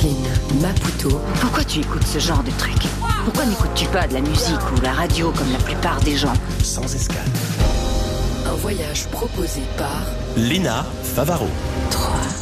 Brooklyn, Maputo. Pourquoi tu écoutes ce genre de truc? Pourquoi n'écoutes-tu pas de la musique ou la radio comme la plupart des gens? Sans escale. Un voyage proposé par Lina Favaro. 3,